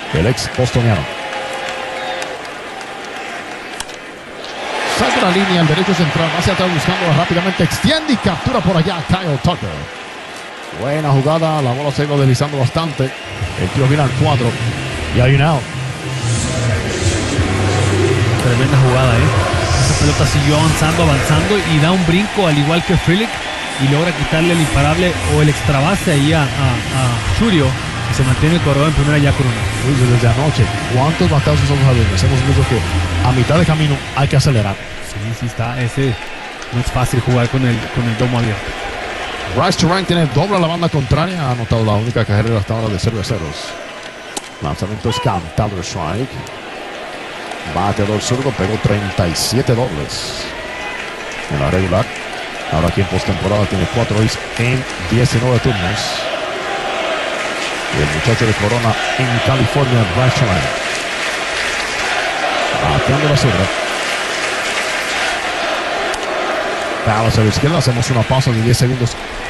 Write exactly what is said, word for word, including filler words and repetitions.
el ex bostoniano. Saca la línea, el derecho central, hacia atrás buscando rápidamente, extiende y captura por allá Kyle Tucker. Buena jugada, la bola se ha ido deslizando bastante. El tiro viene al cuadro y hay un out. Tremenda jugada, ¿eh? Esa pelota siguió avanzando, avanzando y da un brinco al igual que Frelick y logra quitarle el imparable o el extra base ahí a, a, a Churio y se mantiene el corredor en primera ya con una. Uy, desde anoche, ¿cuántos batazos son los hemos visto que a mitad de camino hay que acelerar? Sí, sí está, ese no es fácil jugar con el, con el domo abierto. Bryce Terang tiene doble a la banda contraria, ha anotado la única carrera hasta ahora de cerveceros. Lanzamiento es cantado, strike. Bateador zurdo, pegó treinta y siete dobles en la regular. Ahora aquí en postemporada tiene cuatro hits en diecinueve turnos. Y el muchacho de Corona en California, Bryce Terang. Bateando la zurda. Palo hacia la izquierda, hacemos una pausa de diez segundos